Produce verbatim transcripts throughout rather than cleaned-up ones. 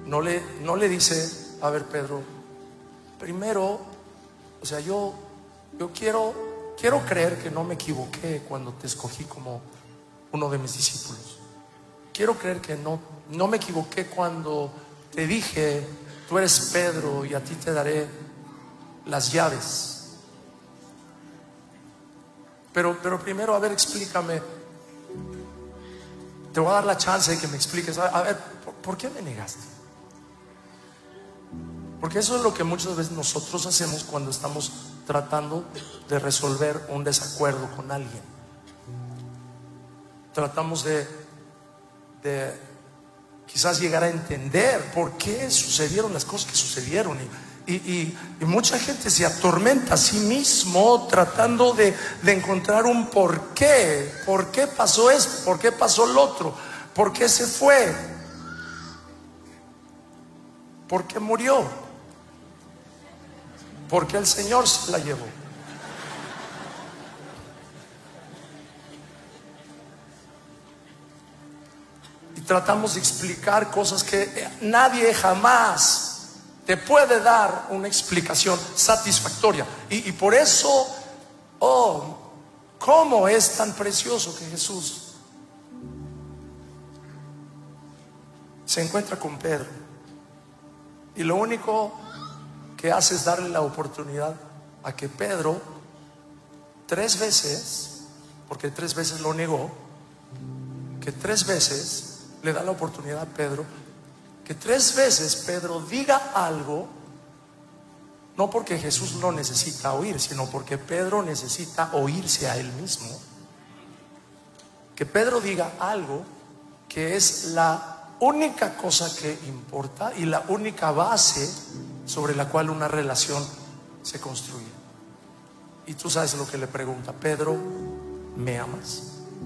no le, no le dice: a ver, Pedro, primero, o sea, yo, yo quiero, quiero creer que no me equivoqué cuando te escogí como uno de mis discípulos. Quiero creer que no, no me equivoqué cuando te dije: tú eres Pedro y a ti te daré las llaves. Pero, pero primero, a ver, explícame. Te voy a dar la chance de que me expliques. A ver, ¿por, ¿por qué me negaste? Porque eso es lo que muchas veces nosotros hacemos cuando estamos tratando de resolver un desacuerdo con alguien. Tratamos de, de quizás llegar a entender por qué sucedieron las cosas que sucedieron. Y, y, y, y mucha gente se atormenta a sí mismo tratando de, de encontrar un por qué. ¿Por qué pasó esto? ¿Por qué pasó lo otro? ¿Por qué se fue? ¿Por qué murió? ¿Por qué el Señor se la llevó? Y tratamos de explicar cosas que nadie jamás te puede dar una explicación satisfactoria. Y, y por eso, oh, ¿cómo es tan precioso que Jesús se encuentra con Pedro? Y lo único que hace es darle la oportunidad a que Pedro, tres veces, porque tres veces lo negó, que tres veces le da la oportunidad a Pedro, que tres veces Pedro diga algo, no porque Jesús lo necesita oír, sino porque Pedro necesita oírse a él mismo. Que Pedro diga algo que es la única cosa que importa y la única base sobre la cual una relación se construye. Y tú sabes lo que le pregunta: Pedro, ¿me amas?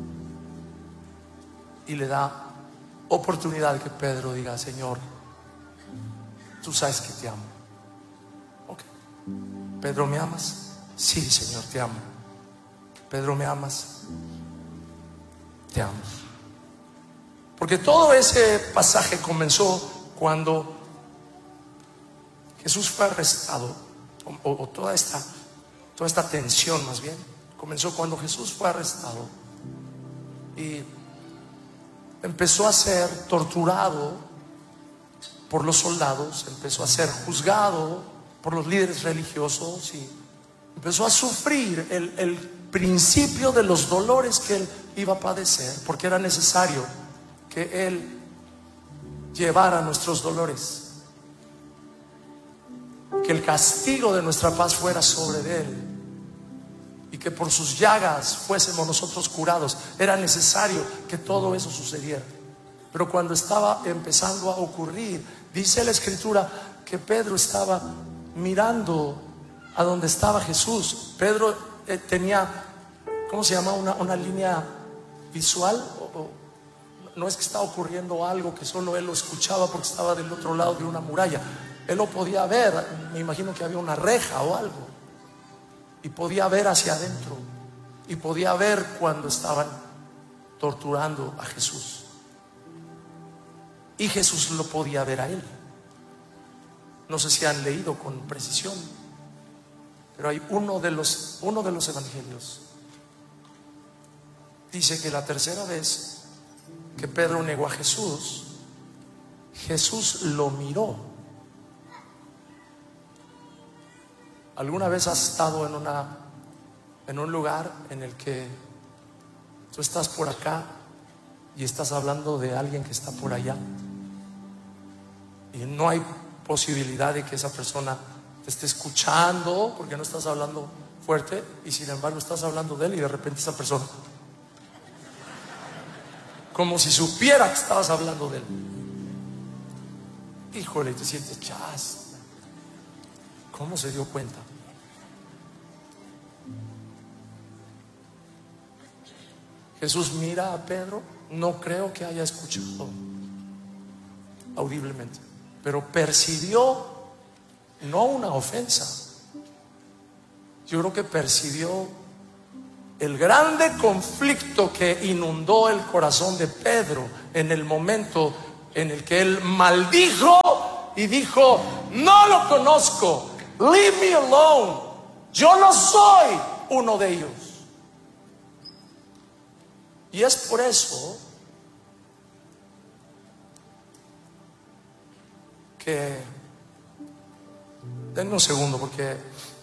Y le da oportunidad que Pedro diga: Señor, tú sabes que te amo. Ok. Pedro, ¿me amas? Sí, Señor, te amo. Pedro, ¿me amas? Te amo. Porque todo ese pasaje comenzó cuando Jesús fue arrestado, o, o, o toda esta, toda esta tensión más bien, comenzó cuando Jesús fue arrestado y empezó a ser torturado por los soldados, empezó a ser juzgado por los líderes religiosos y empezó a sufrir el, el principio de los dolores que él iba a padecer, porque era necesario que él llevara nuestros dolores, que el castigo de nuestra paz fuera sobre él y que por sus llagas fuésemos nosotros curados. Era necesario que todo eso sucediera. Pero cuando estaba empezando a ocurrir, dice la Escritura que Pedro estaba mirando a donde estaba Jesús. Pedro eh, tenía, ¿cómo se llama? Una, una línea visual. O, o, no es que estaba ocurriendo algo que solo él lo escuchaba porque estaba del otro lado de una muralla. Él lo podía ver. Me imagino que había una reja o algo, y podía ver hacia adentro, y podía ver cuando estaban torturando a Jesús, y Jesús lo podía ver a él. No sé si han leído con precisión, pero hay uno de los, uno de los evangelios dice que la tercera vez que Pedro negó a Jesús, Jesús lo miró. ¿Alguna vez has estado en una en un lugar en el que tú estás por acá y estás hablando de alguien que está por allá y no hay posibilidad de que esa persona te esté escuchando porque no estás hablando fuerte, y sin embargo estás hablando de él, y de repente esa persona, como si supiera que estabas hablando de él, híjole, te sientes chas? ¿Cómo se dio cuenta? Jesús mira a Pedro, no creo que haya escuchado audiblemente, pero percibió no una ofensa. Yo creo que percibió el grande conflicto que inundó el corazón de Pedro en el momento en el que él maldijo y dijo: no lo conozco, leave me alone, yo no soy uno de ellos. Y es por eso que, denme un segundo porque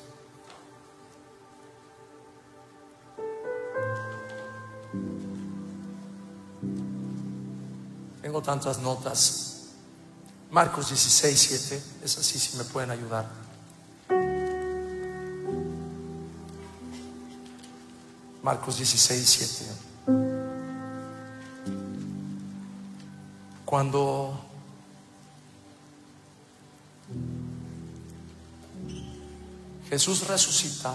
tengo tantas notas. Marcos dieciséis, siete, es así, si me pueden ayudar. Marcos dieciséis, siete. Cuando Jesús resucita,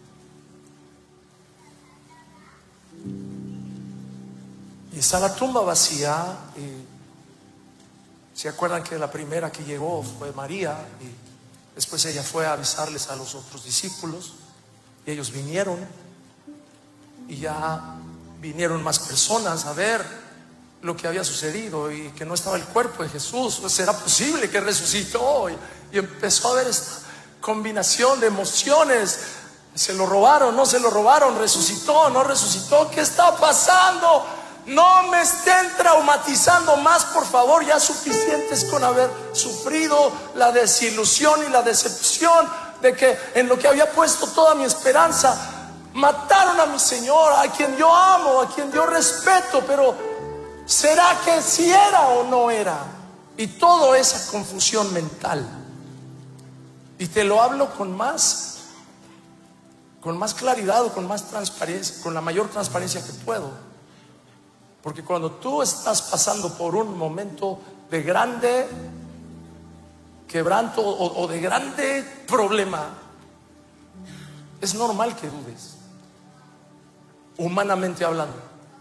y está la tumba vacía, y se acuerdan que la primera que llegó fue María, y después ella fue a avisarles a los otros discípulos, y ellos vinieron, y ya vinieron más personas a ver lo que había sucedido y que no estaba el cuerpo de Jesús. Pues ¿será posible que resucitó? Y, y empezó a ver esta combinación de emociones. ¿Se lo robaron? ¿No se lo robaron? ¿Resucitó? ¿No resucitó? ¿Qué está pasando? No me estén traumatizando más, por favor. Ya suficientes con haber sufrido la desilusión y la decepción de que en lo que había puesto toda mi esperanza mataron a mi Señor, a quien yo amo, a quien yo respeto. Pero ¿será que sí era o no era? Y toda esa confusión mental. Y te lo hablo con más Con más claridad, o con más transparencia, con la mayor transparencia que puedo. Porque cuando tú estás pasando por un momento de grande quebranto o, o de grande problema, es normal que dudes, humanamente hablando.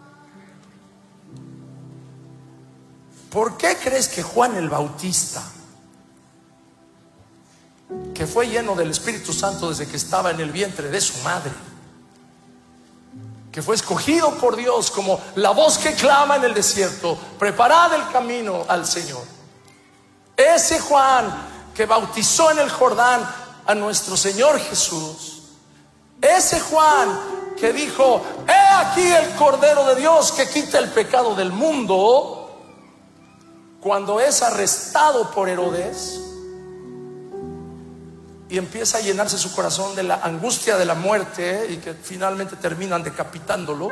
¿Por qué crees que Juan el Bautista, que fue lleno del Espíritu Santo desde que estaba en el vientre de su madre, que fue escogido por Dios como la voz que clama en el desierto, preparad el camino al Señor, ese Juan que bautizó en el Jordán a nuestro Señor Jesús, ese Juan que dijo: he aquí el Cordero de Dios que quita el pecado del mundo, cuando es arrestado por Herodes y empieza a llenarse su corazón de la angustia de la muerte, y que finalmente terminan decapitándolo,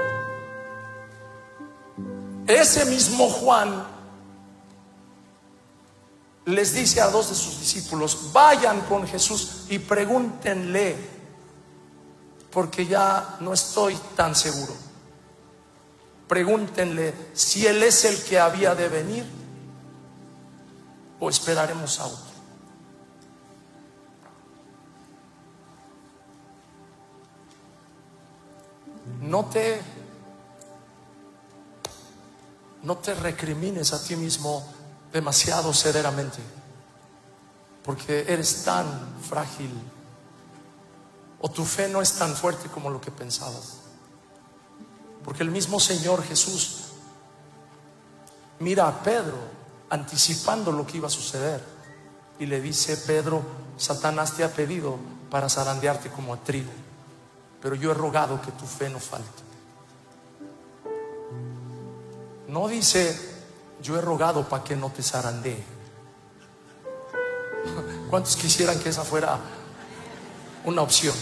ese mismo Juan les dice a dos de sus discípulos: vayan con Jesús y pregúntenle, porque ya no estoy tan seguro. Pregúntenle si Él es el que había de venir o esperaremos a otro. No te No te recrimines a ti mismo demasiado severamente, porque eres tan frágil, o tu fe no es tan fuerte como lo que pensabas. Porque el mismo Señor Jesús mira a Pedro anticipando lo que iba a suceder y le dice: Pedro, Satanás te ha pedido para zarandearte como a trigo, pero yo he rogado que tu fe no falte. No dice: yo he rogado para que no te zarandee. ¿Cuántos quisieran que esa fuera una opción?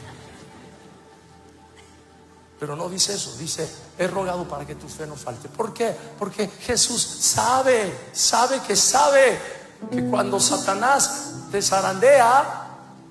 Pero no dice eso, dice: he rogado para que tu fe no falte. ¿Por qué? Porque Jesús sabe, sabe que sabe que cuando Satanás te zarandea,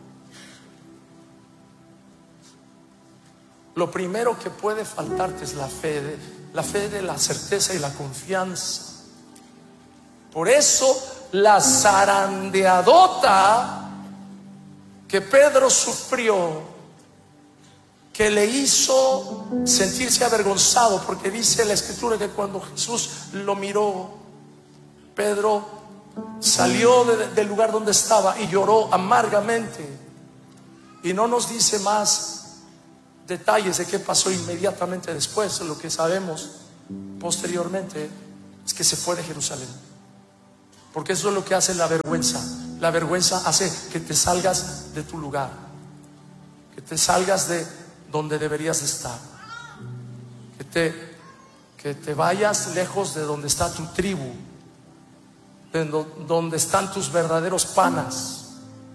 lo primero que puede faltarte es la fe de, la fe de la certeza y la confianza. Por eso la zarandeadota que Pedro sufrió, que le hizo sentirse avergonzado, porque dice la Escritura que cuando Jesús lo miró, Pedro salió de, del lugar donde estaba y lloró amargamente. Y no nos dice más detalles de qué pasó inmediatamente después. Lo que sabemos posteriormente es que se fue de Jerusalén. Porque eso es lo que hace la vergüenza. La vergüenza hace que te salgas de tu lugar, que te salgas de donde deberías estar, que te, que te vayas lejos de donde está tu tribu, de donde están tus verdaderos panas,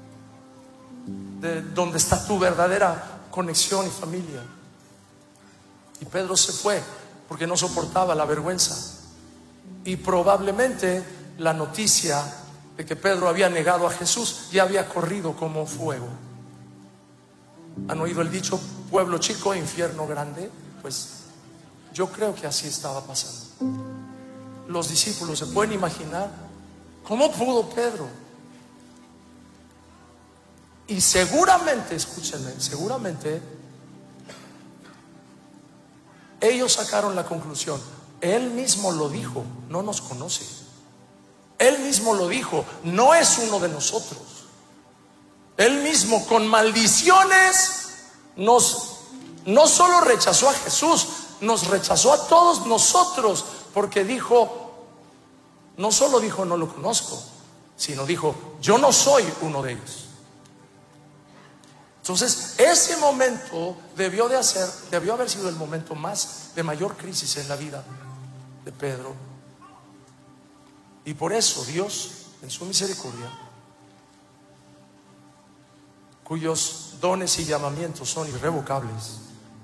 de donde está tu verdadera conexión y familia. Y Pedro se fue porque no soportaba la vergüenza. Y probablemente la noticia de que Pedro había negado a Jesús ya había corrido como fuego. ¿Han oído el dicho, pueblo chico, infierno grande? Pues yo creo que así estaba pasando. Los discípulos se pueden imaginar cómo pudo Pedro. Y seguramente, escúchenme, seguramente ellos sacaron la conclusión. Él mismo lo dijo, no nos conoce. Él mismo lo dijo, no es uno de nosotros. Él mismo con maldiciones nos, no solo rechazó a Jesús, nos rechazó a todos nosotros, porque dijo, no solo dijo no lo conozco, sino dijo, yo no soy uno de ellos. Entonces ese momento debió de hacer, debió haber sido el momento más de mayor crisis en la vida de Pedro. Y por eso Dios, en su misericordia, cuyos dones y llamamientos son irrevocables,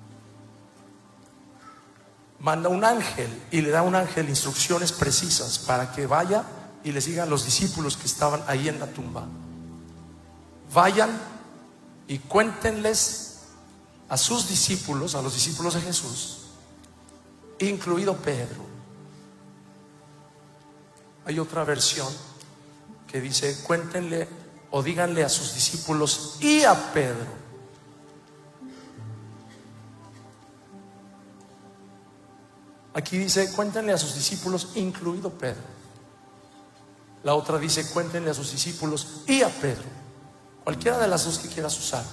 manda un ángel y le da a un ángel instrucciones precisas para que vaya y les diga a los discípulos que estaban ahí en la tumba: vayan y cuéntenles a sus discípulos, a los discípulos de Jesús, incluido Pedro. Hay otra versión que dice: cuéntenle o díganle a sus discípulos y a Pedro. Aquí dice: cuéntenle a sus discípulos, incluido Pedro. La otra dice: cuéntenle a sus discípulos y a Pedro. Cualquiera de las dos que quieras usar.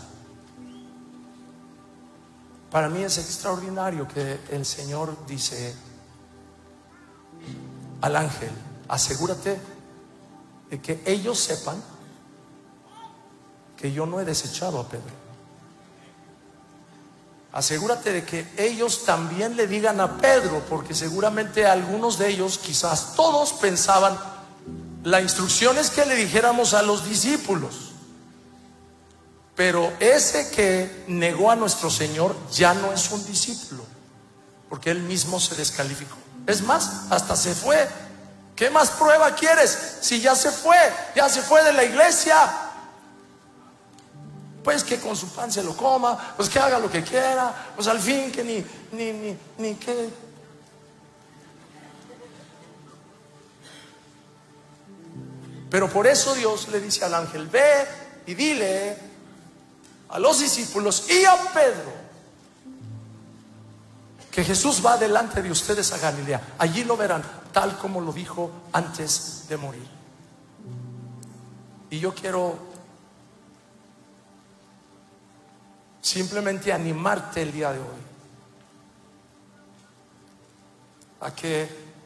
Para mí es extraordinario que el Señor dice al ángel: asegúrate de que ellos sepan que yo no he desechado a Pedro. Asegúrate de que ellos también le digan a Pedro, porque seguramente algunos de ellos, quizás todos, pensaban: la instrucción es que le dijéramos a los discípulos. Pero ese que negó a nuestro Señor ya no es un discípulo, porque él mismo se descalificó. Es más, hasta se fue. ¿Qué más prueba quieres? Si ya se fue, ya se fue de la iglesia, pues que con su pan se lo coma, pues que haga lo que quiera, pues al fin que ni, ni, ni, ni que... Pero por eso Dios le dice al ángel: ve y dile a los discípulos y a Pedro que Jesús va delante de ustedes a Galilea. Allí lo verán, tal como lo dijo antes de morir. Y yo quiero simplemente animarte el día de hoy a que,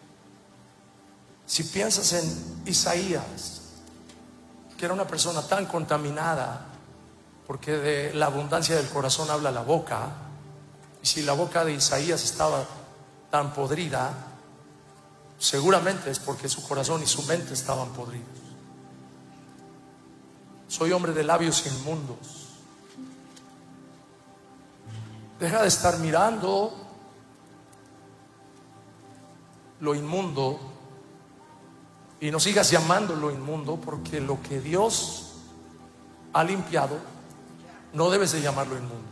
si piensas en Isaías, que era una persona tan contaminada, porque de la abundancia del corazón habla la boca, y si la boca de Isaías estaba tan podrida, seguramente es porque su corazón y su mente estaban podridos. Soy hombre de labios inmundos. Deja de estar mirando lo inmundo y no sigas llamando lo inmundo, porque lo que Dios ha limpiado no debes de llamarlo inmundo.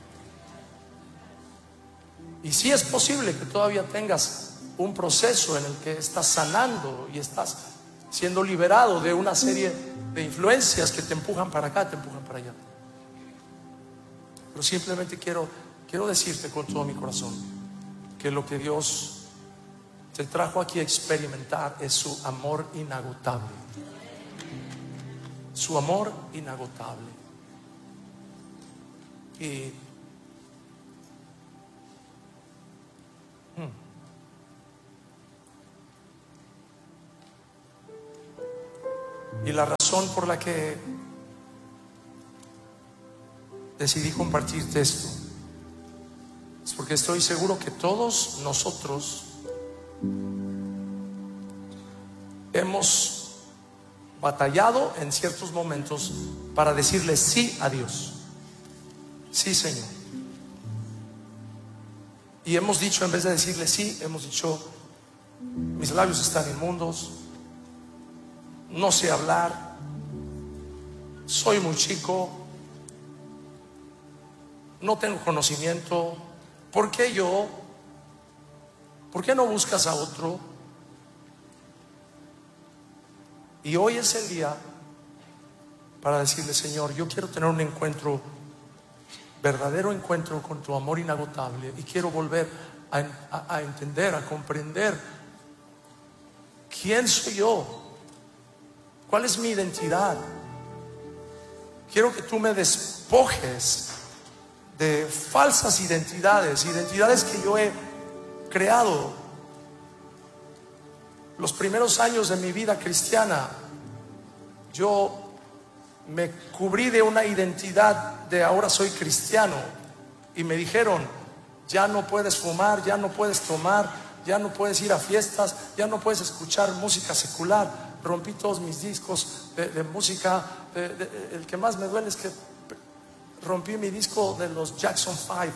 Y si es posible que todavía tengas un proceso en el que estás sanando y estás siendo liberado de una serie de influencias que te empujan para acá, te empujan para allá. Pero simplemente quiero, quiero decirte con todo mi corazón que lo que Dios te trajo aquí a experimentar es su amor inagotable. Su amor inagotable. Y hmm, Y la razón por la que decidí compartirte esto es porque estoy seguro que todos nosotros hemos batallado en ciertos momentos para decirle sí a Dios. Sí, Señor. Y hemos dicho, en vez de decirle sí, hemos dicho: mis labios están inmundos, no sé hablar, soy muy chico, no tengo conocimiento. ¿Por qué yo? ¿Por qué no buscas a otro? Y hoy es el día para decirle: Señor, yo quiero tener un encuentro, verdadero encuentro con tu amor inagotable, y quiero volver a, a, a entender, a comprender quién soy yo, cuál es mi identidad. Quiero que tú me despojes de falsas identidades, identidades que yo he creado. Los primeros años de mi vida cristiana, yo me cubrí de una identidad de ahora soy cristiano, y me dijeron: ya no puedes fumar, ya no puedes tomar, ya no puedes ir a fiestas, ya no puedes escuchar música secular. Rompí todos mis discos de, de música. De, de, el que más me duele es que rompí mi disco de los Jackson Five.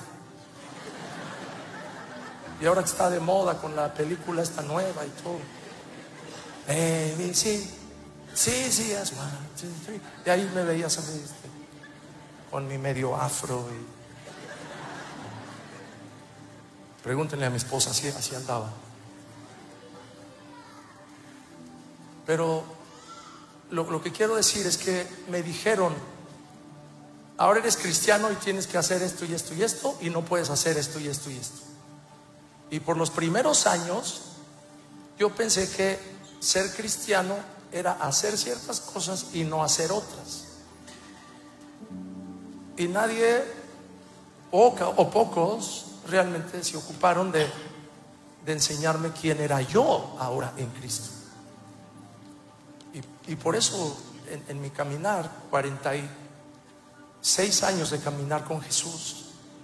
Y ahora que está de moda con la película esta nueva y todo, A B C, sí, sí, es one, two, three. Y ahí me veías a mí, este, con mi medio afro. Y pregúntenle a mi esposa, así, así andaba. Pero lo, lo que quiero decir es que me dijeron: ahora eres cristiano y tienes que hacer esto y esto y esto, y no puedes hacer esto y esto y esto. Y por los primeros años yo pensé que ser cristiano era hacer ciertas cosas y no hacer otras. Y nadie o, o pocos realmente se ocuparon de, de enseñarme quién era yo ahora en Cristo. Y, y por eso en, en mi caminar, cuarenta y seis años de caminar con Jesús,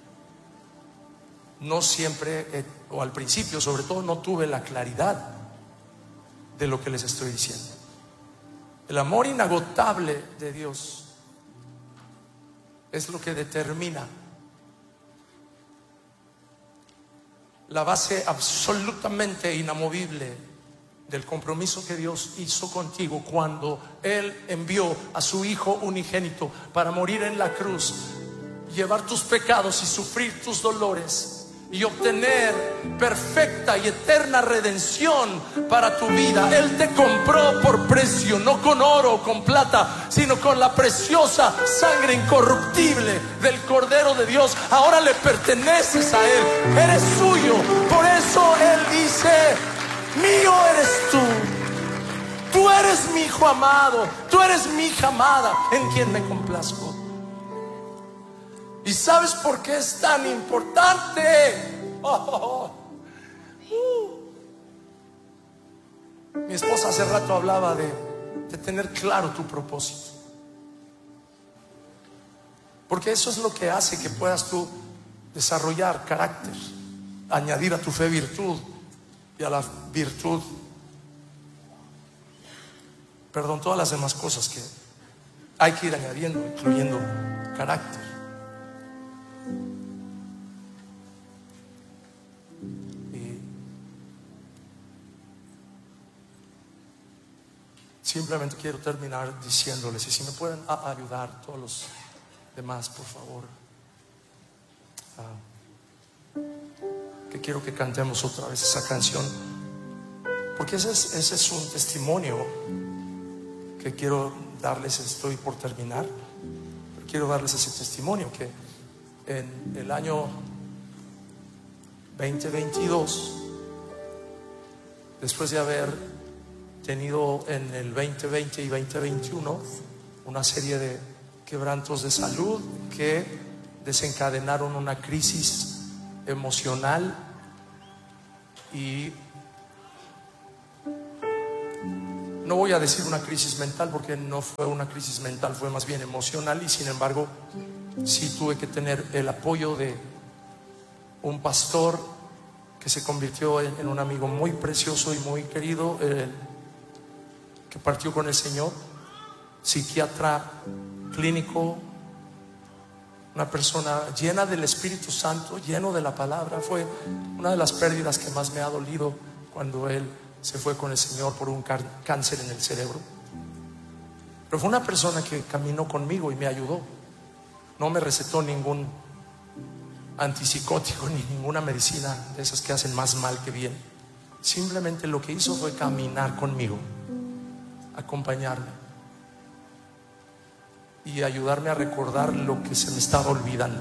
no siempre, eh, o al principio sobre todo, no tuve la claridad de lo que les estoy diciendo. El amor inagotable de Dios es lo que determina la base absolutamente inamovible del compromiso que Dios hizo contigo cuando Él envió a su Hijo unigénito para morir en la cruz, llevar tus pecados y sufrir tus dolores, y obtener perfecta y eterna redención para tu vida. Él te compró por precio, no con oro o con plata, sino con la preciosa sangre incorruptible del Cordero de Dios. Ahora le perteneces a Él, eres suyo. Por eso Él dice: mío eres tú, tú eres mi hijo amado, tú eres mi hija amada, en quien me complazco. ¿Y sabes por qué es tan importante? Oh, oh, oh. Uh. Mi esposa hace rato hablaba de, de tener claro tu propósito, porque eso es lo que hace que puedas tú desarrollar carácter, añadir a tu fe virtud, y a la virtud, perdón, todas las demás cosas que hay que ir añadiendo, incluyendo carácter. Y simplemente quiero terminar diciéndoles, y si me pueden a ayudar todos los demás, por favor, uh, que quiero que cantemos otra vez esa canción, porque ese es, ese es un testimonio que quiero darles. Estoy por terminar, pero quiero darles ese testimonio que en el año veinte veintidós, después de haber tenido en el veinte veinte y veinte veintiuno una serie de quebrantos de salud que desencadenaron una crisis emocional y no voy a decir una crisis mental, porque no fue una crisis mental, fue más bien emocional. Y sin embargo, sí tuve que tener el apoyo de un pastor que se convirtió en, en un amigo muy precioso y muy querido, eh, que partió con el Señor, psiquiatra clínico, una persona llena del Espíritu Santo, lleno de la palabra. Fue una de las pérdidas que más me ha dolido, cuando él se fue con el Señor por un cáncer en el cerebro. Pero fue una persona que caminó conmigo y me ayudó. No me recetó ningún antipsicótico ni ninguna medicina de esas que hacen más mal que bien. Simplemente lo que hizo fue caminar conmigo, acompañarme y ayudarme a recordar lo que se me estaba olvidando.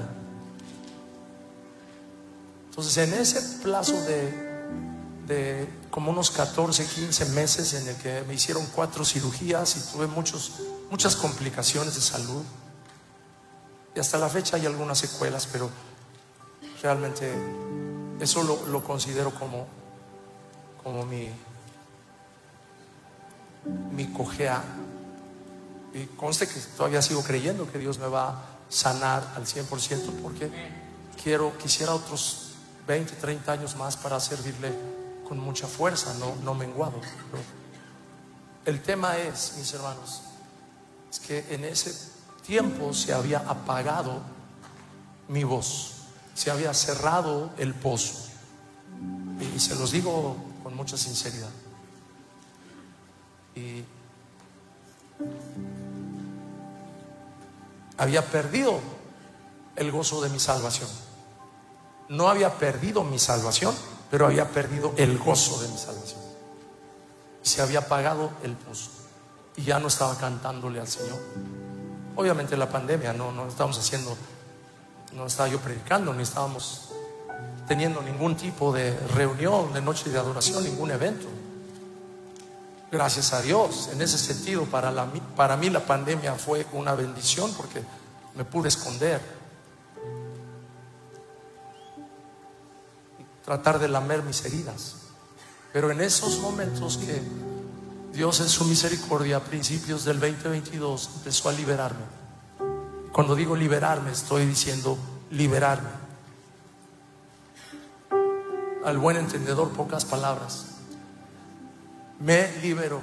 Entonces, en ese plazo de, de como unos catorce, quince meses, en el que me hicieron cuatro cirugías y tuve muchos, muchas complicaciones de salud, y hasta la fecha hay algunas secuelas, pero realmente eso lo, lo considero como, como mi, mi cojea. Y conste que todavía sigo creyendo que Dios me va a sanar al cien por ciento, porque quiero, quisiera otros veinte, treinta años más para servirle con mucha fuerza, no, no menguado. Pero el tema es, mis hermanos, es que en ese tiempo se había apagado mi voz, se había cerrado el pozo. Y se los digo con mucha sinceridad. Y había perdido el gozo de mi salvación. No había perdido mi salvación, pero había perdido el gozo de mi salvación. Se había apagado el pozo y ya no estaba cantándole al Señor. Obviamente la pandemia, no, no estábamos haciendo, no estaba yo predicando, ni estábamos teniendo ningún tipo de reunión, de noche de adoración, ningún evento. Gracias a Dios, en ese sentido, para, la, para mí la pandemia fue una bendición, porque me pude esconder y tratar de lamer mis heridas. Pero en esos momentos que Dios, en su misericordia, a principios del veinte veintidós, empezó a liberarme. Cuando digo liberarme, estoy diciendo liberarme. Al buen entendedor, pocas palabras. Me liberó.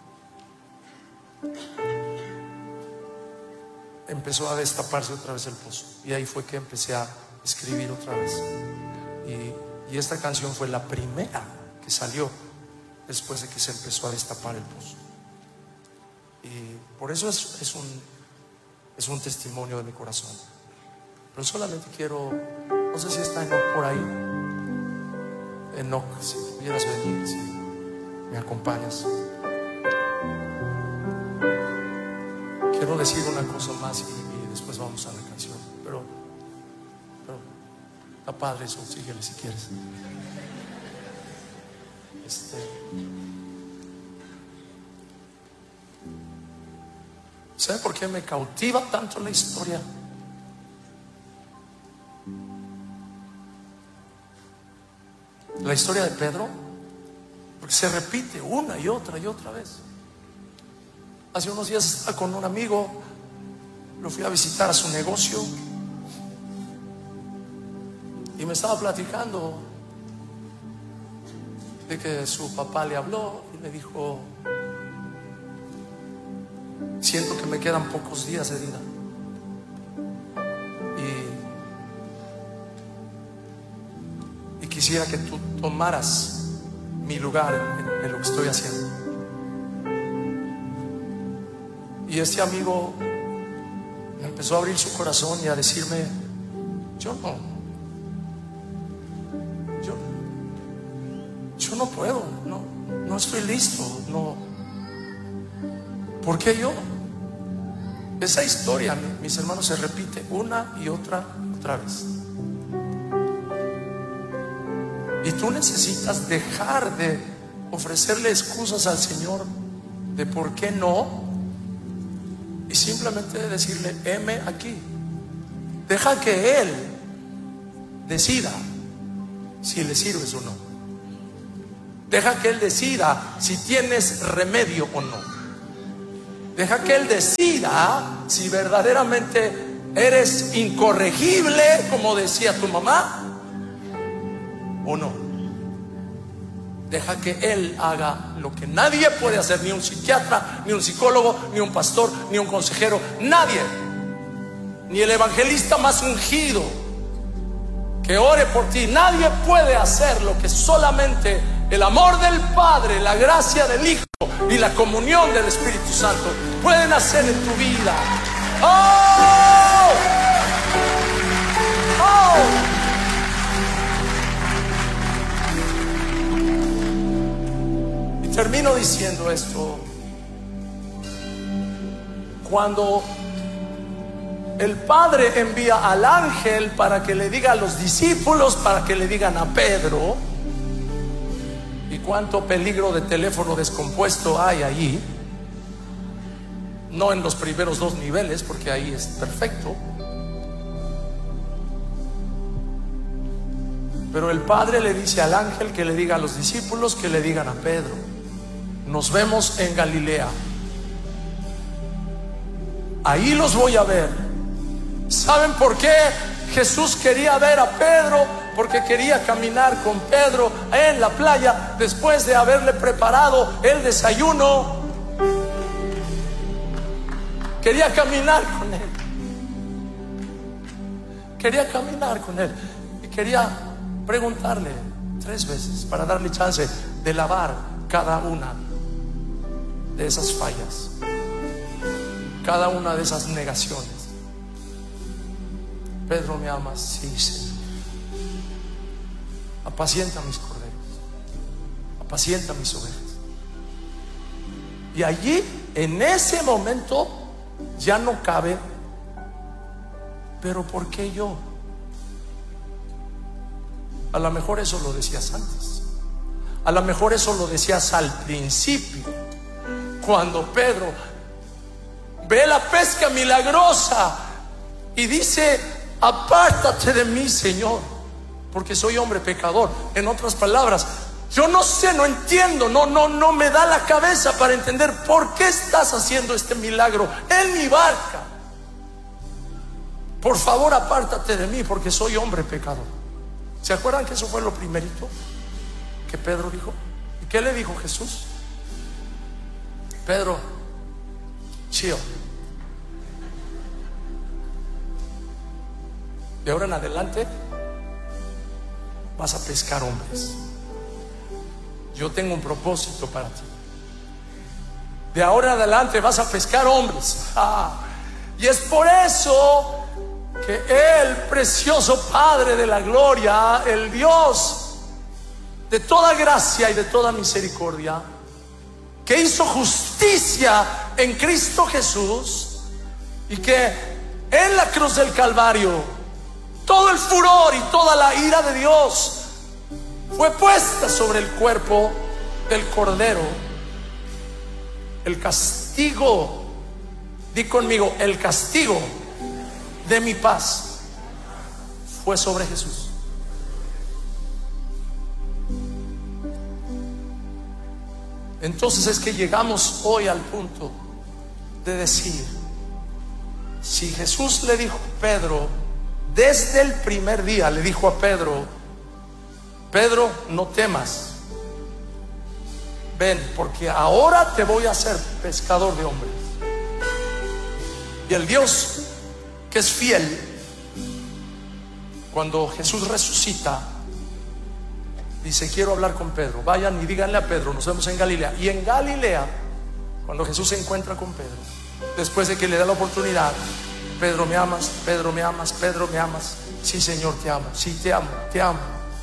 Empezó a destaparse otra vez el pozo, y ahí fue que empecé a escribir otra vez. Y, y esta canción fue la primera que salió después de que se empezó a destapar el pozo. Y por eso es, es, un, es un testimonio de mi corazón. Pero solamente quiero, no sé si está Enoch por ahí. Enoch, si pudieras venir, si me acompañas. Quiero decir una cosa más y, y después vamos a la canción. Pero, pero está padre eso, síguele si quieres. Este, ¿sabe por qué me cautiva tanto la historia? La historia de Pedro, porque se repite una y otra y otra vez. Hace unos días estaba con un amigo, lo fui a visitar a su negocio y me estaba platicando de que su papá le habló y le dijo: siento que me quedan pocos días de vida y, y quisiera que tú tomaras mi lugar en, en lo que estoy haciendo. Y este amigo me empezó a abrir su corazón y a decirme: yo no, yo, yo no puedo, no, no estoy listo, no. ¿Por qué yo? Esa historia, mis hermanos, se repite una y otra, otra vez. Y tú necesitas dejar de ofrecerle excusas al Señor de por qué no, y simplemente decirle: heme aquí. Deja que Él decida si le sirves o no. Deja que Él decida si tienes remedio o no. Deja que Él decida si verdaderamente eres incorregible, como decía tu mamá, o no. Deja que Él haga lo que nadie puede hacer, ni un psiquiatra, ni un psicólogo, ni un pastor, ni un consejero, nadie, ni el evangelista más ungido que ore por ti. Nadie puede hacer lo que solamente el amor del Padre, la gracia del Hijo y la comunión del Espíritu Santo pueden hacer en tu vida. ¡Oh! ¡Oh! Y termino diciendo esto. Cuando el Padre envía al ángel para que le diga a los discípulos, para que le digan a Pedro, y cuánto peligro de teléfono descompuesto hay allí, no en los primeros dos niveles, porque ahí es perfecto, pero el Padre le dice al ángel que le diga a los discípulos, que le digan a Pedro: nos vemos en Galilea, ahí los voy a ver. ¿Saben por qué Jesús quería ver a Pedro? Porque quería caminar con Pedro en la playa después de haberle preparado el desayuno. Quería caminar con él. Quería caminar con él. Y quería preguntarle tres veces para darle chance de lavar cada una de esas fallas, cada una de esas negaciones. Pedro, ¿me amas? Sí, Señor. Apacienta mis corderos, apacienta mis ovejas. Y allí, en ese momento, ya no cabe: pero ¿por qué yo? A lo mejor eso lo decías antes, a lo mejor eso lo decías al principio, cuando Pedro ve la pesca milagrosa y dice: apártate de mí, Señor, porque soy hombre pecador. En otras palabras, yo no sé, no entiendo, no, no, no me da la cabeza para entender por qué estás haciendo este milagro en mi barca. Por favor, apártate de mí, porque soy hombre pecador. ¿Se acuerdan que eso fue lo primerito que Pedro dijo? ¿Y qué le dijo Jesús? Pedro, chío, de ahora en adelante vas a pescar hombres. Yo tengo un propósito para ti. De ahora en adelante vas a pescar hombres. Ah, y es por eso que el precioso Padre de la gloria, el Dios de toda gracia y de toda misericordia, que hizo justicia en Cristo Jesús, y que en la cruz del Calvario todo el furor y toda la ira de Dios fue puesta sobre el cuerpo del Cordero. El castigo, di conmigo, el castigo de mi paz fue sobre Jesús. Entonces es que llegamos hoy al punto de decir: si Jesús le dijo a Pedro, desde el primer día le dijo a Pedro: Pedro, no temas, ven, porque ahora te voy a hacer pescador de hombres. Y el Dios que es fiel, cuando Jesús resucita, dice: quiero hablar con Pedro, vayan y díganle a Pedro, nos vemos en Galilea. Y en Galilea, cuando Jesús se encuentra con Pedro, después de que le da la oportunidad: Pedro, ¿me amas? Pedro, ¿me amas? Pedro, ¿me amas? Sí, Señor, te amo. Sí, te amo, te amo.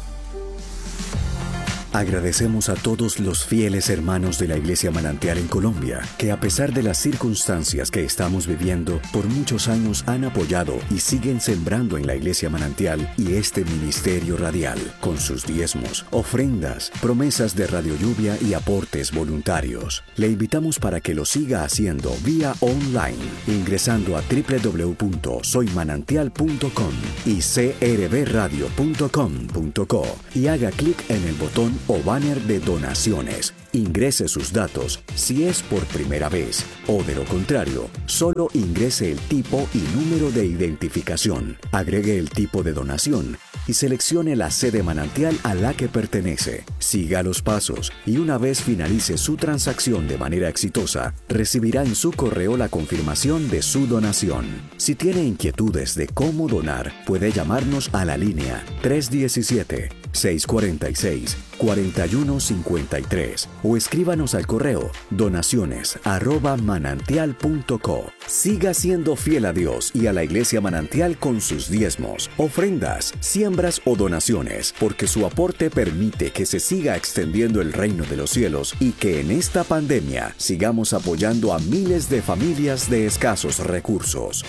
Agradecemos a todos los fieles hermanos de la Iglesia Manantial en Colombia, que a pesar de las circunstancias que estamos viviendo, por muchos años han apoyado y siguen sembrando en la Iglesia Manantial y este ministerio radial, con sus diezmos, ofrendas, promesas de Radio Lluvia y aportes voluntarios. Le invitamos para que lo siga haciendo vía online, ingresando a doble u doble u doble u punto soy manantial punto com y c r b radio punto com punto co y haga clic en el botón o banner de donaciones. Ingrese sus datos si es por primera vez o, de lo contrario, solo ingrese el tipo y número de identificación. Agregue el tipo de donación y seleccione la sede Manantial a la que pertenece. Siga los pasos y una vez finalice su transacción de manera exitosa, recibirá en su correo la confirmación de su donación. Si tiene inquietudes de cómo donar, puede llamarnos a la línea tres uno siete, seis cuatro seis, cuatro uno cinco tres o escríbanos al correo donaciones arroba manantial punto co. Siga siendo fiel a Dios y a la Iglesia Manantial con sus diezmos, ofrendas, siembras o donaciones, porque su aporte permite que se siga extendiendo el reino de los cielos y que en esta pandemia sigamos apoyando a miles de familias de escasos recursos.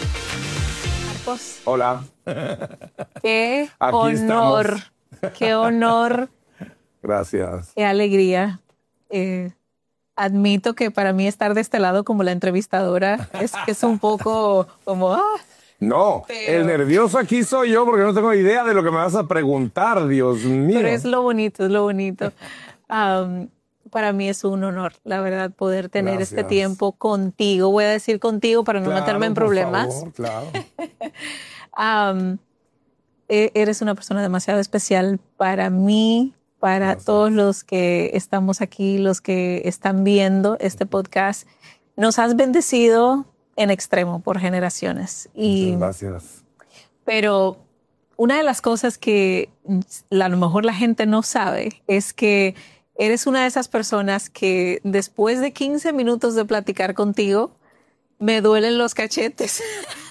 Marcos. Hola. Qué Aquí honor, estamos. qué honor, Gracias. qué alegría. Eh, admito que para mí estar de este lado como la entrevistadora es, es un poco como... Ah, No, Pero- el nervioso aquí soy yo porque no tengo idea de lo que me vas a preguntar, Dios mío. pero es lo bonito, es lo bonito. Am, para mí es un honor, la verdad, poder tener Gracias. este tiempo contigo. Voy a decir contigo para no Claro, meterme en por problemas. favor, claro. Am, e- eres una persona demasiado especial para mí, para Gracias. todos los que estamos aquí, los que están viendo este podcast. Nos has bendecido en extremo por generaciones. Y, Muchas gracias. pero una de las cosas que a lo mejor la gente no sabe es que eres una de esas personas que después de quince minutos de platicar contigo, me duelen los cachetes.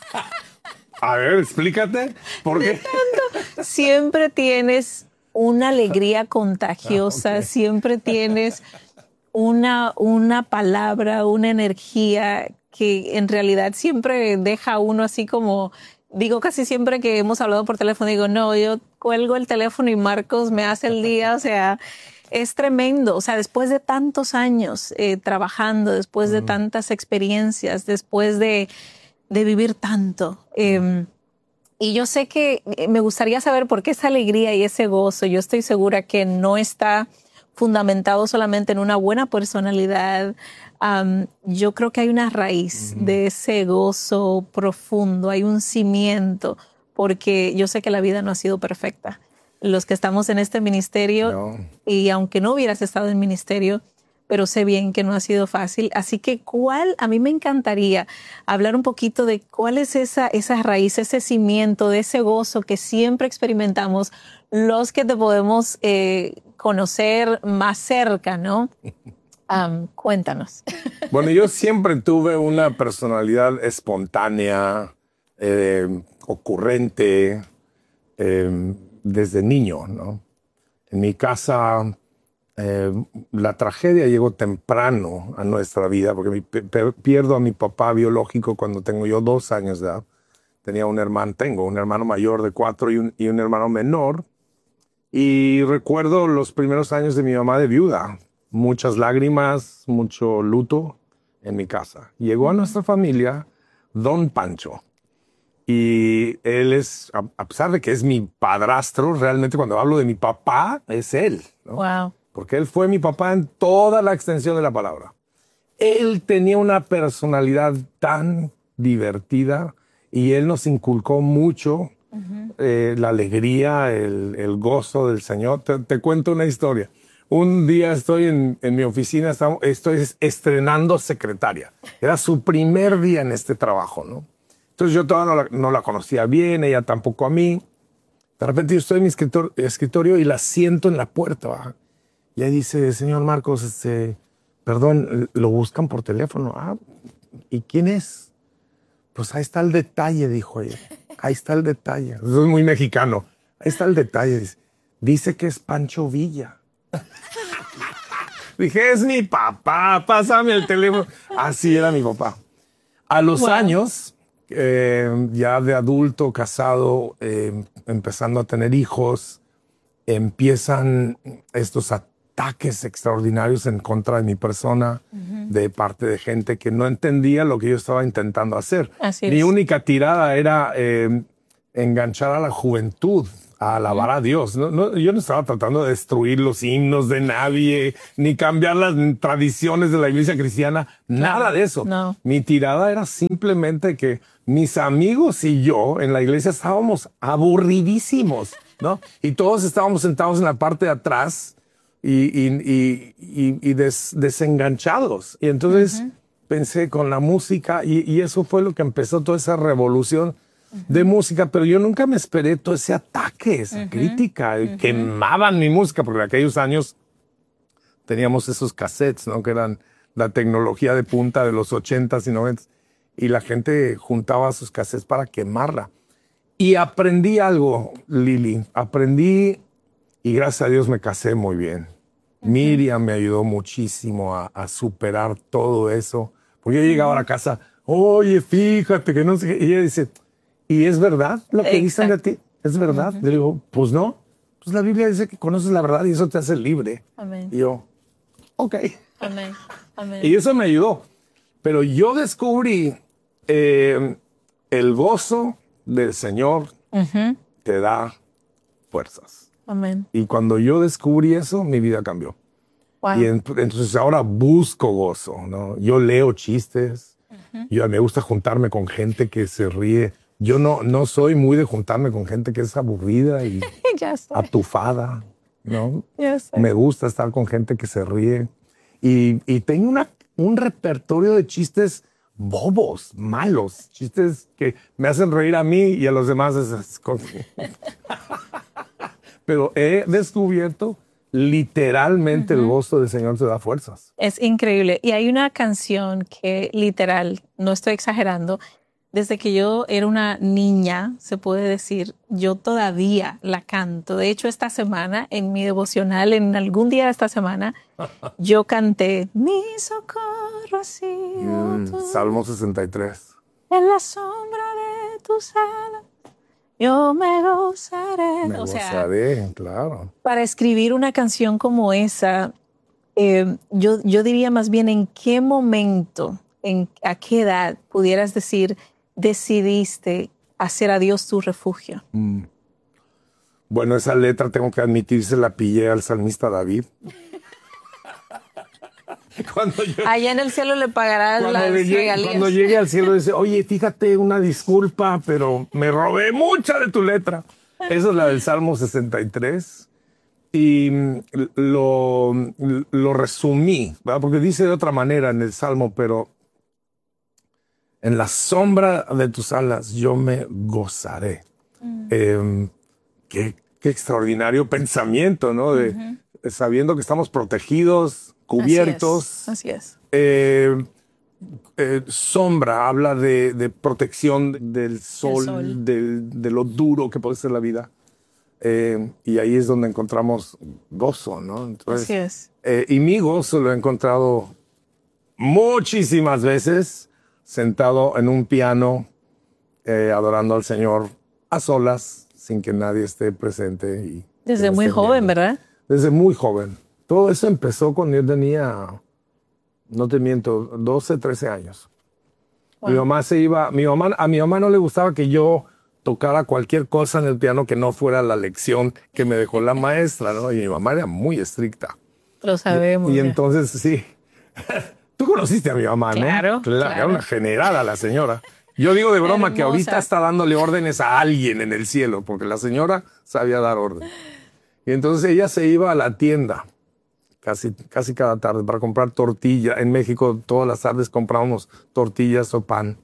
A ver, explícate. ¿Por qué? Siempre tienes una alegría contagiosa, Ah, ok. siempre tienes una, una palabra, una energía que en realidad siempre deja a uno así como, digo casi siempre que hemos hablado por teléfono, digo, no, yo cuelgo el teléfono y Marcos me hace el día, o sea, es tremendo, o sea, después de tantos años eh, trabajando, después de tantas experiencias, después de, de vivir tanto, eh, y yo sé que eh, me gustaría saber por qué esa alegría y ese gozo, yo estoy segura que no está fundamentado solamente en una buena personalidad. Um, yo creo que hay una raíz uh-huh. de ese gozo profundo, hay un cimiento, porque yo sé que la vida no ha sido perfecta. Los que estamos en este ministerio, no. y aunque no hubieras estado en ministerio, pero sé bien que no ha sido fácil. Así que cuál, a mí me encantaría hablar un poquito de cuál es esa, esa raíz, ese cimiento de ese gozo que siempre experimentamos los que te podemos eh, conocer más cerca, ¿no? Um, cuéntanos. Bueno, yo siempre tuve una personalidad espontánea, eh, ocurrente, eh, desde niño, ¿no? En mi casa... Eh, la tragedia llegó temprano a nuestra vida porque mi, pe, pierdo a mi papá biológico cuando tengo yo dos años de edad. Tenía un hermano, tengo un hermano mayor de cuatro y un, y un hermano menor. Y recuerdo los primeros años de mi mamá de viuda. Muchas lágrimas, mucho luto en mi casa. Llegó a nuestra familia Don Pancho. Y él es, a, a pesar de que es mi padrastro, realmente cuando hablo de mi papá, es él, ¿no? Wow. Porque él fue mi papá en toda la extensión de la palabra. Él tenía una personalidad tan divertida y él nos inculcó mucho uh-huh. eh, la alegría, el, el gozo del Señor. Te, te cuento una historia. Un día estoy en, en mi oficina, estamos, estoy estrenando secretaria. Era su primer día en este trabajo, ¿no? Entonces yo todavía no la, no la conocía bien, ella tampoco a mí. De repente yo estoy en mi escritorio, escritorio y la siento en la puerta, ¿va? Y ahí dice, señor Marcos, este, perdón, lo buscan por teléfono. Ah, ¿y quién es? Pues ahí está el detalle, dijo ella. Ahí está el detalle. Eso es muy mexicano. Ahí está el detalle. Dice, dice que es Pancho Villa. Dije, es mi papá, pásame el teléfono. Así era mi papá. A los wow. años, eh, ya de adulto, casado, eh, empezando a tener hijos, empiezan estos ataques. ataques extraordinarios en contra de mi persona, uh-huh. de parte de gente que no entendía lo que yo estaba intentando hacer. Así mi es. única tirada era eh, enganchar a la juventud a alabar a Dios. No, no, yo no estaba tratando de destruir los himnos de nadie, ni cambiar las tradiciones de la iglesia cristiana, nada de eso. No. Mi tirada era simplemente que mis amigos y yo en la iglesia estábamos aburridísimos, ¿no? Y todos estábamos sentados en la parte de atrás y, y, y, y, y des, desenganchados. Y entonces uh-huh. pensé con la música y, y eso fue lo que empezó toda esa revolución uh-huh. de música, pero yo nunca me esperé todo ese ataque, esa uh-huh. crítica. Uh-huh. Quemaban mi música, porque en aquellos años teníamos esos cassettes, ¿no? Que eran la tecnología de punta de los ochentas y noventas. Y la gente juntaba sus cassettes para quemarla. Y aprendí algo, Lili. Aprendí, y gracias a Dios me casé muy bien. Uh-huh. Miriam me ayudó muchísimo a, a superar todo eso. Porque yo llegaba uh-huh. a la casa, oye, fíjate que no sé qué. Y ella dice, ¿y es verdad lo que dicen de ti? ¿Es verdad? Uh-huh. Le digo, pues no. Pues la Biblia dice que conoces la verdad y eso te hace libre. Amén. Y yo, ok. Amén. Amén. Y eso me ayudó. Pero yo descubrí eh, el gozo del Señor uh-huh. te da fuerzas. Amén. Y cuando yo descubrí eso, mi vida cambió. Wow. Y en, entonces ahora busco gozo, ¿no? Yo leo chistes. Uh-huh. Yo me gusta juntarme con gente que se ríe. Yo no, no soy muy de juntarme con gente que es aburrida y atufada, ¿no? Me gusta estar con gente que se ríe. Y, y tengo una, un repertorio de chistes bobos, malos, chistes que me hacen reír a mí y a los demás. Esas cosas. Pero he descubierto literalmente uh-huh. el gozo del Señor te da fuerzas. Es increíble. Y hay una canción que literal, no estoy exagerando, desde que yo era una niña, se puede decir, yo todavía la canto. De hecho, esta semana, en mi devocional, en algún día de esta semana, yo canté, mi socorro ha sido mm, tú. Salmo sesenta y tres. En la sombra de tus alas, yo me gozaré. Me o gozaré, sea, claro. Para escribir una canción como esa, eh, yo, yo diría más bien en qué momento, en, a qué edad pudieras decir, decidiste hacer a Dios tu refugio. Mm. Bueno, esa letra tengo que admitir, se la pillé al salmista David. Cuando yo, allá en el cielo le pagarás las regalías. Cuando llegue al cielo dice, oye, fíjate, una disculpa, pero me robé mucha de tu letra. Esa es la del Salmo sesenta y tres. Y lo, lo resumí, ¿verdad? Porque dice de otra manera en el Salmo, pero en la sombra de tus alas yo me gozaré. Mm. Eh, qué, qué extraordinario pensamiento, ¿no? De, uh-huh. sabiendo que estamos protegidos, cubiertos. Así es. Así es. Eh, eh, sombra habla de, de protección del sol, sol. Del, de lo duro que puede ser la vida. Eh, y ahí es donde encontramos gozo, ¿no? Entonces, así es. Eh, y mi gozo lo he encontrado muchísimas veces sentado en un piano, eh, adorando al Señor a solas, sin que nadie esté presente. Y desde muy joven, viendo. ¿Verdad? Desde muy joven. Todo eso empezó cuando yo tenía, no te miento, doce, trece años. Wow. Mi mamá se iba, mi mamá, a mi mamá no le gustaba que yo tocara cualquier cosa en el piano que no fuera la lección que me dejó la maestra, ¿no? Y mi mamá era muy estricta. Lo sabemos. Y, y entonces, sí. Tú conociste a mi mamá, ¿no? Claro, claro. claro. Era una generada la señora. Yo digo de broma que ahorita está dándole órdenes a alguien en el cielo, porque la señora sabía dar orden. Y entonces ella se iba a la tienda casi, casi cada tarde para comprar tortilla. En México todas las tardes comprábamos tortillas o pan.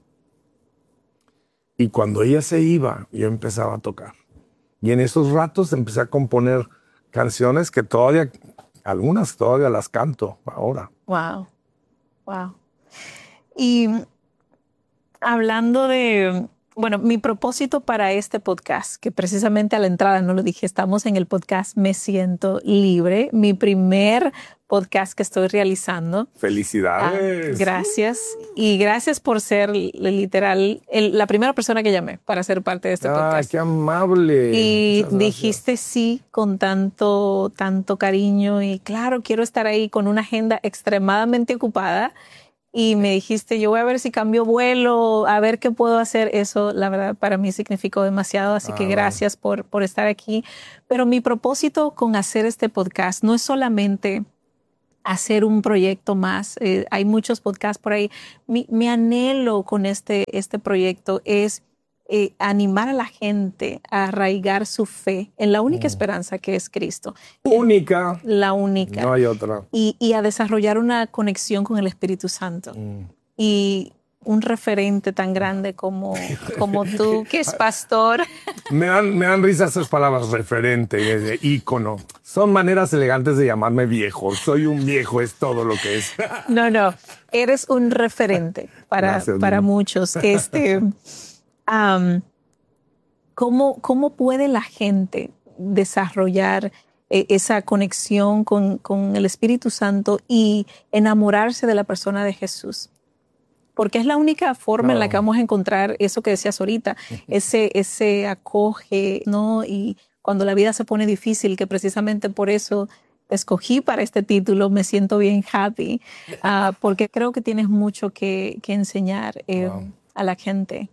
Y cuando ella se iba, yo empezaba a tocar. Y en esos ratos empecé a componer canciones que todavía, algunas todavía las canto ahora. Wow. Wow. Y hablando de, bueno, mi propósito para este podcast, que precisamente a la entrada no lo dije, estamos en el podcast Me Siento Libre, mi primer podcast que estoy realizando. ¡Felicidades! Ah, gracias. Y gracias por ser literal el, la primera persona que llamé para ser parte de este ¡Ah, podcast. qué amable! Y dijiste sí con tanto, tanto cariño y claro, quiero estar ahí con una agenda extremadamente ocupada. y me dijiste, yo voy a ver si cambio vuelo, a ver qué puedo hacer. Eso, la verdad, para mí significó demasiado, así ah, que gracias bueno. por, por estar aquí. Pero mi propósito con hacer este podcast no es solamente hacer un proyecto más. Eh, hay muchos podcasts por ahí. Mi, mi anhelo con este, este proyecto es eh, animar a la gente a arraigar su fe en la única mm. esperanza que es Cristo. Única. La única. No hay otra. Y, y a desarrollar una conexión con el Espíritu Santo. Mm. Y un referente tan grande como, como tú, que es pastor. Me dan, me dan risa esas palabras, referente, ícono. Son maneras elegantes de llamarme viejo. Soy un viejo, es todo lo que es. No, no, eres un referente para, Gracias, para muchos. Este, um, ¿cómo, ¿Cómo puede la gente desarrollar eh, esa conexión con, con el Espíritu Santo y enamorarse de la persona de Jesús? Porque es la única forma claro. en la que vamos a encontrar eso que decías ahorita, ese, ese acoge, ¿no? Y cuando la vida se pone difícil, que precisamente por eso te escogí para este título, me siento bien happy, uh, porque creo que tienes mucho que, que enseñar eh, wow. a la gente.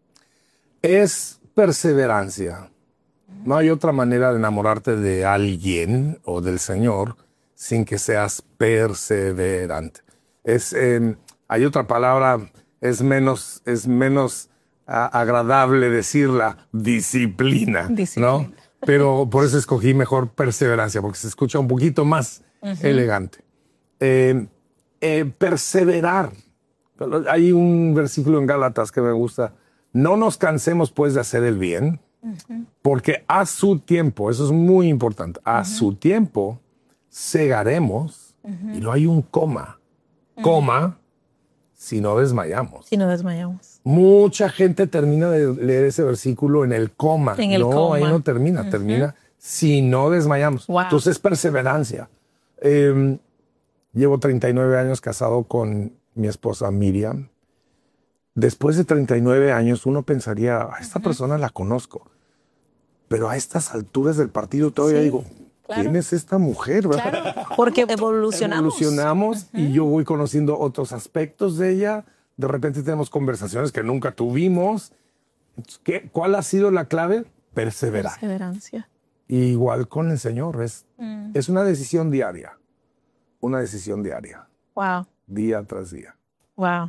Es perseverancia. No hay otra manera de enamorarte de alguien o del Señor sin que seas perseverante. Es... Eh, Hay otra palabra, es menos, es menos uh, agradable decirla, disciplina, disciplina, ¿no? Pero por eso escogí mejor perseverancia, porque se escucha un poquito más uh-huh. elegante. Eh, eh, perseverar. Hay un versículo en Gálatas que me gusta. No nos cansemos pues de hacer el bien, uh-huh. porque a su tiempo, eso es muy importante, a uh-huh. su tiempo segaremos, uh-huh. y lo hay un coma, uh-huh. coma, si no desmayamos. Si no desmayamos. Mucha gente termina de leer ese versículo en el coma. En el no, coma. ahí no termina. Uh-huh. Termina si no desmayamos. Wow. Entonces, perseverancia. Eh, llevo treinta y nueve años casado con mi esposa Miriam. Después de treinta y nueve años, uno pensaría, a esta uh-huh. persona la conozco. Pero a estas alturas del partido todavía sí. digo... Claro. ¿Quién es esta mujer? ¿Verdad? Claro, porque evolucionamos. Evolucionamos uh-huh. y yo voy conociendo otros aspectos de ella. De repente tenemos conversaciones que nunca tuvimos. ¿Qué, ¿Cuál ha sido la clave? Perseverar. Perseverancia. Y igual con el Señor. Es, mm. es una decisión diaria. Una decisión diaria. Wow. Día tras día. Wow.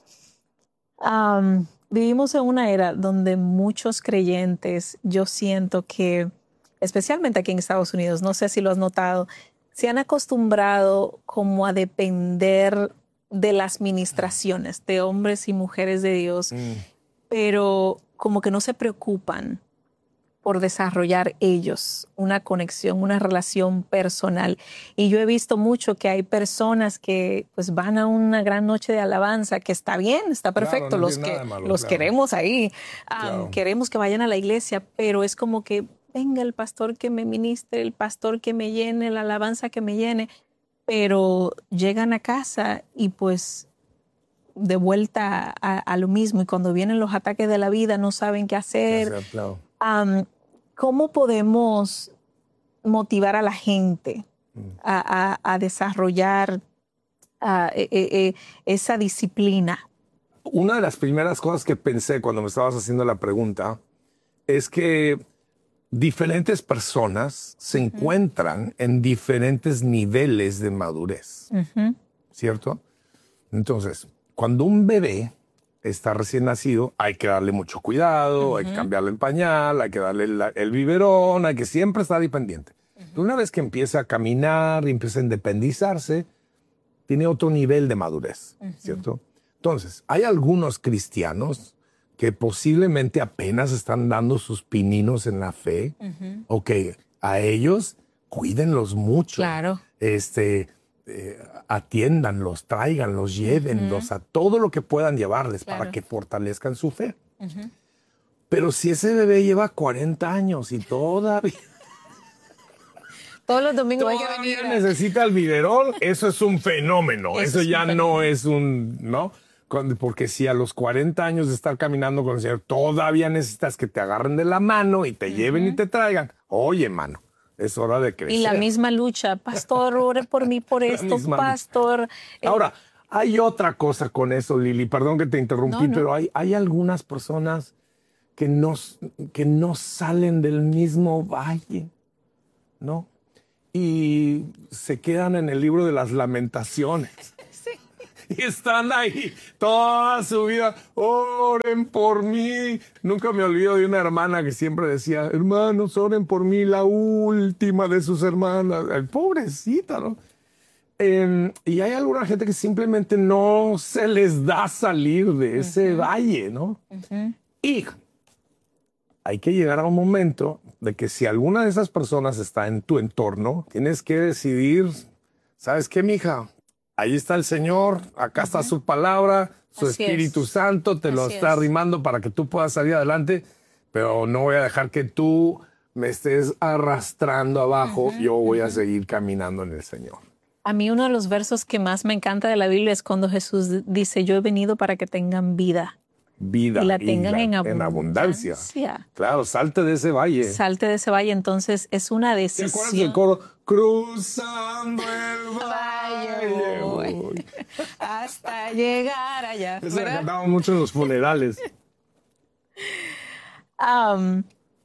Um, vivimos en una era donde muchos creyentes, yo siento que especialmente aquí en Estados Unidos, no sé si lo has notado, se han acostumbrado como a depender de las ministraciones de hombres y mujeres de Dios, mm. pero como que no se preocupan por desarrollar ellos una conexión, una relación personal. Y yo he visto mucho que hay personas que pues van a una gran noche de alabanza, que está bien, está perfecto, claro, no los, que, malo, los claro. queremos ahí, um, claro. queremos que vayan a la iglesia, pero es como que venga el pastor que me ministre, el pastor que me llene, la alabanza que me llene, pero llegan a casa y pues de vuelta a, a lo mismo, y cuando vienen los ataques de la vida no saben qué hacer. Claro. Um, ¿Cómo podemos motivar a la gente mm. a, a, a desarrollar uh, eh, eh, esa disciplina? Una de las primeras cosas que pensé cuando me estabas haciendo la pregunta es que diferentes personas se uh-huh. encuentran en diferentes niveles de madurez, uh-huh. ¿cierto? Entonces, cuando un bebé está recién nacido, hay que darle mucho cuidado, uh-huh. hay que cambiarle el pañal, hay que darle el, el biberón, hay que siempre estar pendiente. Uh-huh. Una vez que empieza a caminar y empieza a independizarse, tiene otro nivel de madurez, uh-huh. ¿cierto? Entonces, hay algunos cristianos que posiblemente apenas están dando sus pininos en la fe, uh-huh. ok, a ellos cuídenlos mucho. Claro. Este, eh, atiéndanlos, tráiganlos, llévenlos uh-huh. a todo lo que puedan llevarles claro. para que fortalezcan su fe. Uh-huh. Pero si ese bebé lleva cuarenta años y todavía... Todos los domingos todavía hay que venir. necesita el biberón, eso es un fenómeno. Eso, eso es ya un no es un... ¿no? Porque si a los cuarenta años de estar caminando con el Señor todavía necesitas que te agarren de la mano y te uh-huh. lleven y te traigan, oye, mano, es hora de crecer. Y la misma lucha, pastor, ore por mí por esto, pastor. Ahora, Hay otra cosa con eso, Lili. Perdón que te interrumpí, No, no. pero hay, hay algunas personas que no, que no salen del mismo valle, ¿no? Y se quedan en el libro de las lamentaciones. Sí. Y están ahí toda su vida. Oren por mí. Nunca me olvido de una hermana que siempre decía, hermanos, oren por mí, la última de sus hermanas. Ay, pobrecita, ¿no? Eh, y hay alguna gente que simplemente no se les da salir de ese uh-huh. valle, ¿no? Uh-huh. Y hay que llegar a un momento de que si alguna de esas personas está en tu entorno, tienes que decidir, ¿sabes qué, mija? Ahí está el Señor, acá uh-huh. está su palabra, su Así Espíritu es. Santo te Así lo está es. arrimando para que tú puedas salir adelante, pero no voy a dejar que tú me estés arrastrando abajo, uh-huh. yo voy uh-huh. a seguir caminando en el Señor. A mí uno de los versos que más me encanta de la Biblia es cuando Jesús dice, yo he venido para que tengan vida. Vida y la tengan y la, en, abundancia. en abundancia. Claro, salte de ese valle. Salte de ese valle, entonces es una decisión. ¿Te acuerdas del coro? Cruzando el valle voy, voy. Hasta llegar allá. Eso lo cantaban mucho en los funerales. um,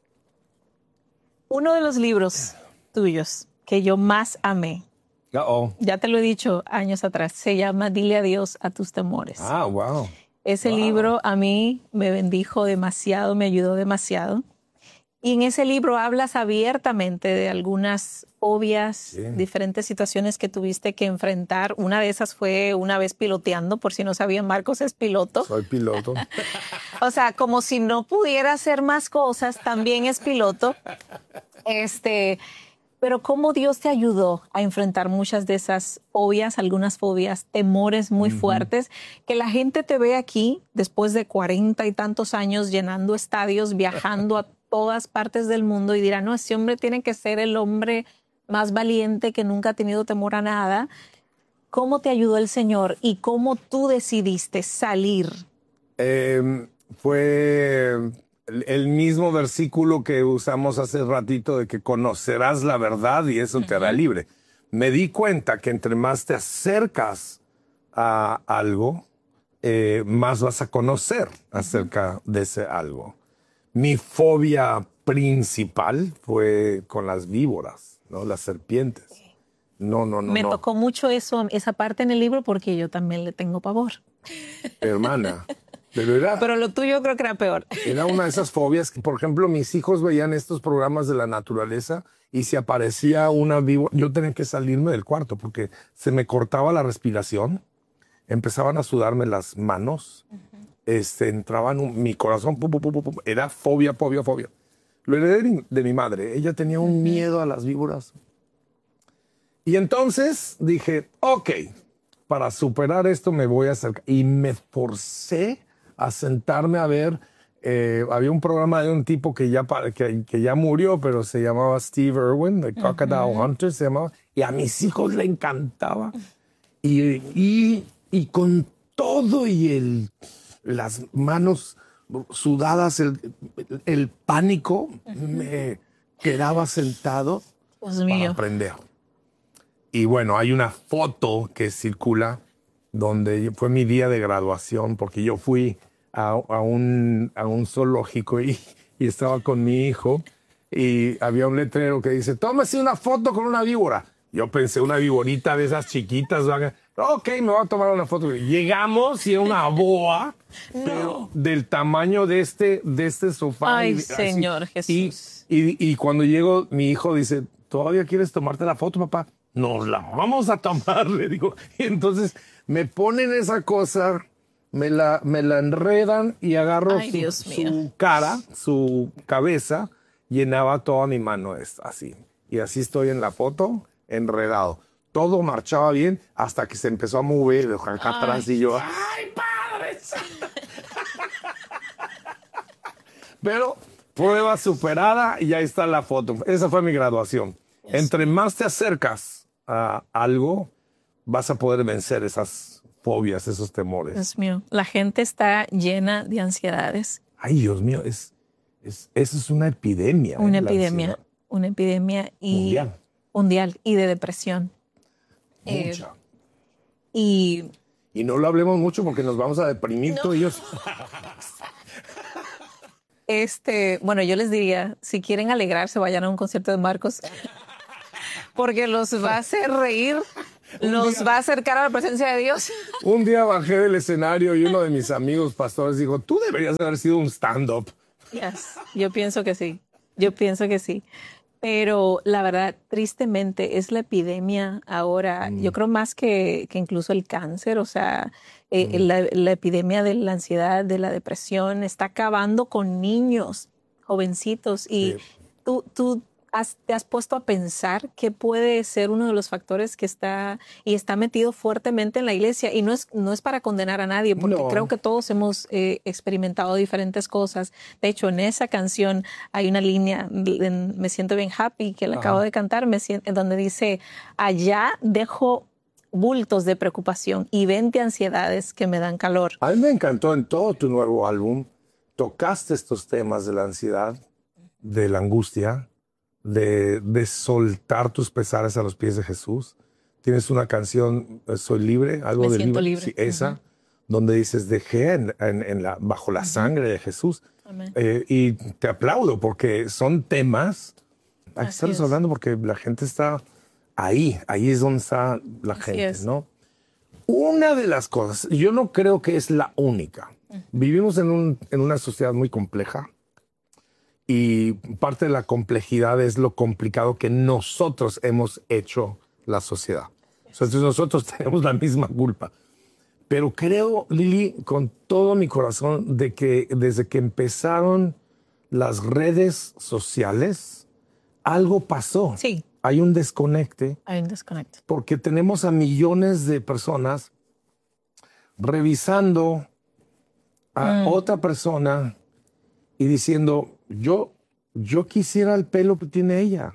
uno de los libros tuyos que yo más amé, Uh-oh. ya te lo he dicho años atrás, se llama Dile adiós a tus temores. Ah, wow. Ese wow. libro a mí me bendijo demasiado, me ayudó demasiado. Y en ese libro hablas abiertamente de algunas fobias, sí. diferentes situaciones que tuviste que enfrentar. Una de esas fue una vez piloteando, por si no sabían, Marcos es piloto. Soy piloto. O sea, como si no pudiera hacer más cosas, también es piloto. Este... Pero cómo Dios te ayudó a enfrentar muchas de esas fobias, algunas fobias, temores muy uh-huh. fuertes, que la gente te ve aquí después de cuarenta y tantos años llenando estadios, viajando a todas partes del mundo y dirá, no, ese hombre tiene que ser el hombre más valiente que nunca ha tenido temor a nada. ¿Cómo te ayudó el Señor y cómo tú decidiste salir? Eh, fue... el mismo versículo que usamos hace ratito de que conocerás la verdad y eso uh-huh. te hará libre. Me di cuenta que entre más te acercas a algo, eh, más vas a conocer acerca uh-huh. de ese algo. Mi fobia principal fue con las víboras, ¿no? Las serpientes. No, no, no. Me no. tocó mucho eso, esa parte en el libro porque yo también le tengo pavor. Hermana. Pero, era, Pero lo tuyo creo que era peor. Era una de esas fobias que, por ejemplo, mis hijos veían estos programas de la naturaleza y si aparecía una víbora, yo tenía que salirme del cuarto porque se me cortaba la respiración, empezaban a sudarme las manos, uh-huh. este, entraban un, mi corazón, pum, pum, pum, pum, era fobia, fobia, fobia. Lo heredé de mi, de mi madre, ella tenía un uh-huh. miedo a las víboras. Y entonces dije, ok, para superar esto me voy a acercar. Y me forcé a sentarme a ver, eh, había un programa de un tipo que ya, que, que ya murió, pero se llamaba Steve Irwin, The Crocodile uh-huh. Hunter se llamaba, y a mis hijos le encantaba. Y, y, y con todo y el, las manos sudadas, el, el, el pánico, uh-huh. me quedaba sentado Dios mío. para aprender. Y bueno, hay una foto que circula donde fue mi día de graduación, porque yo fui a, a, un, a un zoológico y, y estaba con mi hijo y había un letrero que dice, tómese una foto con una víbora. Yo pensé, una víborita de esas chiquitas. Ok, me voy a tomar una foto. Llegamos y era una boa, no. pero del tamaño de este, de este sofá. Ay, y, Señor así. Jesús. Y, y, y cuando llego, mi hijo dice, ¿todavía quieres tomarte la foto, papá? Nos la vamos a tomar, le digo. Y entonces me ponen esa cosa, me la, me la enredan y agarro Ay, su, Dios su cara, su cabeza, llenaba toda mi mano así. Y así estoy en la foto, enredado. Todo marchaba bien hasta que se empezó a mover acá ay. atrás y yo, ¡ay, Padre Santo! Pero prueba superada y ahí está la foto. Esa fue mi graduación. Yes. Entre más te acercas a algo, vas a poder vencer esas fobias, esos temores. Dios mío, la gente está llena de ansiedades. Ay, Dios mío, es, es, eso es una epidemia. Una ¿eh? epidemia, una epidemia y mundial. mundial y de depresión. Mucha. Eh, y, Y no lo hablemos mucho porque nos vamos a deprimir No. tú y yo. Este, bueno, yo les diría, si quieren alegrarse, vayan a un concierto de Marcos, porque los va a hacer reír, los va a acercar a la presencia de Dios. Un día bajé del escenario y uno de mis amigos pastores dijo, tú deberías haber sido un stand-up. Yes, yo pienso que sí, yo pienso que sí. Pero la verdad, tristemente, es la epidemia ahora, Mm. yo creo más que, que incluso el cáncer, o sea, eh, Mm. la, la epidemia de la ansiedad, de la depresión, está acabando con niños, jovencitos. Y Sí. tú, tú has, te has puesto a pensar qué puede ser uno de los factores que está y está metido fuertemente en la iglesia. Y no es, no es para condenar a nadie, porque No. creo que todos hemos eh, experimentado diferentes cosas. De hecho, en esa canción hay una línea, en Me siento bien happy, que la Ajá. acabo de cantar, me siento, donde dice, allá dejo bultos de preocupación y veinte ansiedades que me dan calor. A mí me encantó en todo tu nuevo álbum. Tocaste estos temas de la ansiedad, de la angustia, de, de soltar tus pesares a los pies de Jesús. Tienes una canción, eh, Soy libre, algo Me de siento libre. libre. Sí, esa, Ujú. donde dices, dejé en, en- en la, bajo la sangre de Jesús. Amén. Eh, y te aplaudo porque son temas. Hay que Así estarlos es. hablando porque la gente está ahí. Ahí es donde está la Así gente, es. ¿no? Una de las cosas, yo no creo que es la única. Vivimos en, un- en una sociedad muy compleja y parte de la complejidad es lo complicado que nosotros hemos hecho la sociedad. Entonces nosotros tenemos la misma culpa. Pero creo, Lili, con todo mi corazón, de que desde que empezaron las redes sociales, algo pasó. Sí, Hay un desconecte hay un desconecto. porque tenemos a millones de personas revisando a Mm. otra persona y diciendo, yo, yo quisiera el pelo que tiene ella.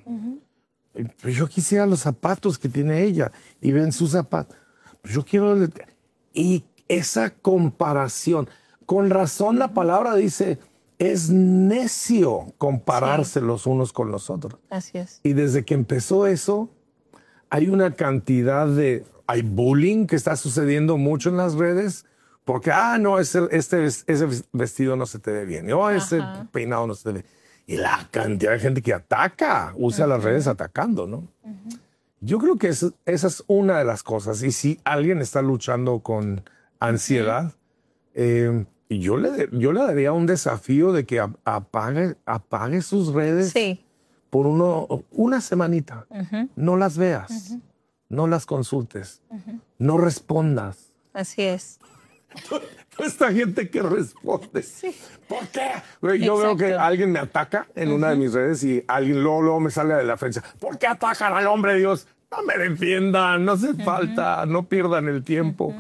Pero yo quisiera los zapatos que tiene ella. Y ven sus zapatos. Yo quiero... el- Y esa comparación. Con razón la palabra dice, es necio compararse los unos con los otros. Así es. Y desde que empezó eso, hay una cantidad de... Hay bullying que está sucediendo mucho en las redes porque, ah, no, ese, este, ese vestido no se te ve bien. O ese Ajá. peinado no se te ve. Y la cantidad de gente que ataca, usa las redes atacando, ¿no? Yo creo que es- esa es una de las cosas. Y si alguien está luchando con ansiedad, eh, yo, le, yo le daría un desafío de que a- apague, apague sus redes Sí. por uno, una semanita. Ujú. No las veas, no las consultes, no respondas. Así es. Esta gente que responde. Sí. ¿Por qué? Güey, yo veo que Exacto. alguien me ataca en una de mis redes y alguien luego, luego me sale de la frente. ¿Por qué atacan al hombre de Dios? No me defiendan, no hace falta, no pierdan el tiempo.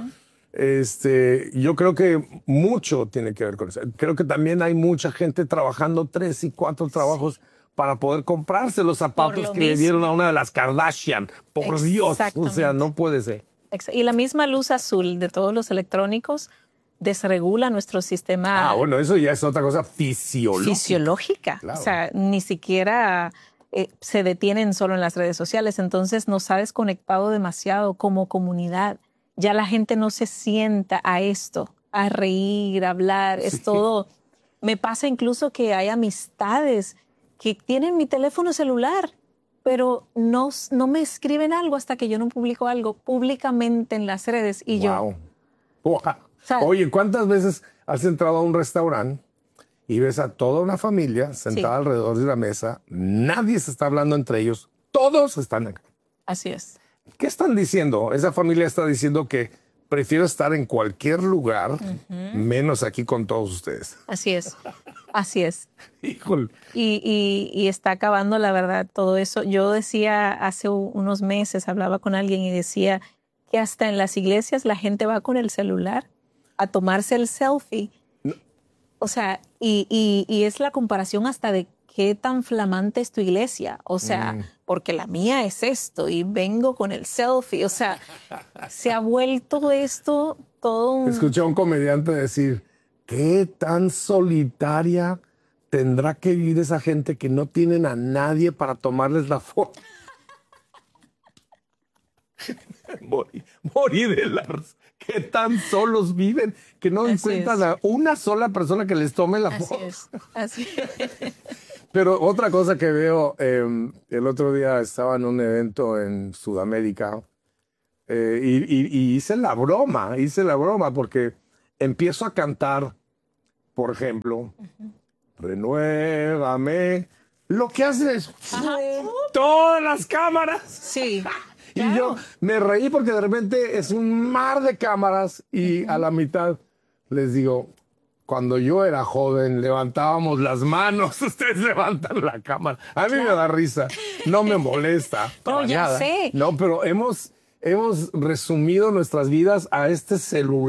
Este, yo creo que mucho tiene que ver con eso. Creo que también hay mucha gente trabajando tres y cuatro trabajos para poder comprarse los zapatos lo que le mismo. dieron a una de las Kardashian. Por Dios, o sea, Exactamente. no puede ser. Exa- Y la misma luz azul de todos los electrónicos desregula nuestro sistema Ah, bueno, eso ya es otra cosa fisiológica. fisiológica. Claro. O sea, ni siquiera eh, se detienen solo en las redes sociales. Entonces nos ha desconectado demasiado como comunidad. Ya la gente no se sienta a esto, a reír, a hablar. Es todo. Me pasa incluso que hay amistades que tienen mi teléfono celular, pero no, no me escriben algo hasta que yo no publico algo públicamente en las redes. Y yo, Wow. Wow. sea- Oye, ¿cuántas veces has entrado a un restaurante y ves a toda una familia sentada Sí. alrededor de una mesa? Nadie se está hablando entre ellos. Todos están acá. así es. ¿Qué están diciendo? Esa familia está diciendo que prefiero estar en cualquier lugar, menos aquí con todos ustedes. Así es. Así es. Híjole. Y, y- y está acabando, la verdad, todo eso. Yo decía hace u- unos meses, hablaba con alguien y decía que hasta en las iglesias la gente va con el celular a tomarse el selfie. O sea, y, y- y es la comparación hasta de qué tan flamante es tu iglesia. O sea, Mm. porque la mía es esto y vengo con el selfie. O sea, se ha vuelto esto todo un... Escuché a un comediante decir, ¿qué tan solitaria tendrá que vivir esa gente que no tienen a nadie para tomarles la foto? morí, morí de la... que tan solos viven, que no Así encuentran es. a una sola persona que les tome la Así foto. es, así es. Pero otra cosa que veo, eh, el otro día estaba en un evento en Sudamérica eh, y, y- y hice la broma, hice la broma porque empiezo a cantar, por ejemplo, renuévame. Lo que hace es todas las cámaras. Sí. Y yo me reí porque de repente es un mar de cámaras y a la mitad les digo, cuando yo era joven levantábamos las manos, ustedes levantan la cámara. A mí me da risa, no me molesta. No, para ya nada. sé. No, pero hemos, hemos resumido nuestras vidas a este celular.